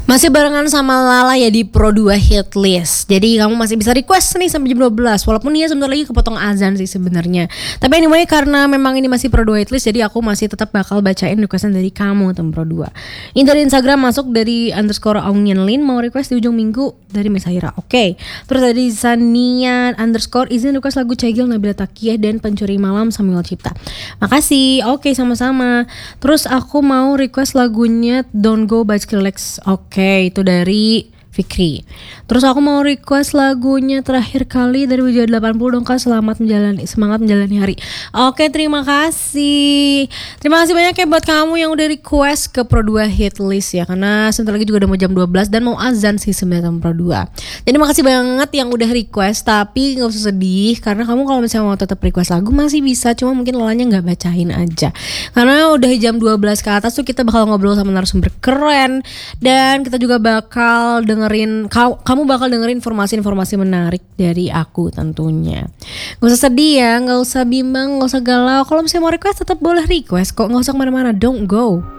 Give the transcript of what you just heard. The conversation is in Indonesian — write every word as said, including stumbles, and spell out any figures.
Masih barengan sama Lala ya di Pro dua Hit List. Jadi kamu masih bisa request nih sampai jam dua belas. Walaupun dia sebentar lagi kepotong azan sih sebenarnya. Tapi anyway, karena memang ini masih Pro dua Hit List, jadi aku masih tetap bakal bacain requestan dari kamu teman Pro dua. Ini dari Instagram masuk dari underscore aungianlin, mau request di ujung minggu dari Mesaira. Oke. Okay. Terus dari Sanian underscore izin request lagu Cegil Nabila Takiyah dan Pencuri Malam Samuel Cipta. Makasih. Oke, okay, sama-sama. Terus aku mau request lagunya Don't Go by Skrillex. Oke. Oke, itu dari Fikri. Terus aku mau request lagunya Terakhir Kali dari Wijaya delapan puluh dong Kak. Selamat menjalani, semangat menjalani hari. Oke, terima kasih. Terima kasih banyak ya buat kamu yang udah request ke Pro dua Hit List ya. Karena sebentar lagi juga udah mau jam dua belas dan mau azan sih sebenarnya sama Pro dua. Jadi makasih banget yang udah request. Tapi gak usah sedih, karena kamu kalau misalnya mau tetap request lagu masih bisa. Cuma mungkin Lolanya gak bacain aja. Karena udah jam dua belas ke atas tuh kita bakal ngobrol sama narasumber keren. Dan kita juga bakal dengerin, kamu bakal dengerin informasi-informasi menarik dari aku tentunya. Gak usah sedih ya, gak usah bimbang, gak usah galau. Kalau misalnya mau request tetap boleh request kok, gak usah kemana-mana, don't go.